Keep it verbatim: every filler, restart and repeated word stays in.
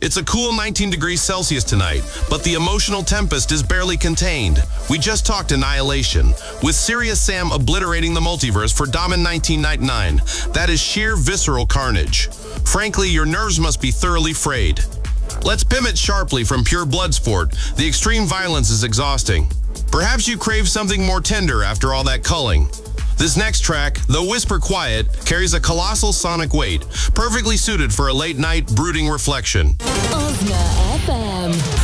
It's a cool nineteen degrees Celsius tonight, but the emotional tempest is barely contained. We just talked Annihilation, with Serious Sam obliterating the multiverse for Damen nineteen ninety-nine. That is sheer visceral carnage. Frankly, your nerves must be thoroughly frayed. Let's pim it sharply from pure Bloodsport. The extreme violence is exhausting. Perhaps you crave something more tender after all that culling. This next track, though whisper quiet, carries a colossal sonic weight, perfectly suited for a late-night brooding reflection. Ozna F M.